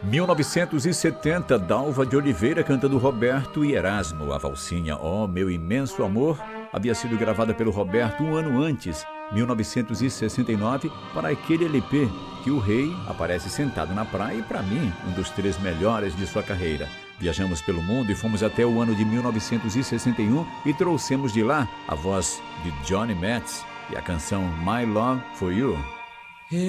1970, Dalva de Oliveira cantando Roberto e Erasmo. A valsinha "Oh, Meu Imenso Amor" havia sido gravada pelo Roberto um ano antes, 1969, para aquele LP que o rei aparece sentado na praia e, para mim, um dos 3 melhores de sua carreira. Viajamos pelo mundo e fomos até o ano de 1961 e trouxemos de lá a voz de Johnny Metz e a canção My Love for You.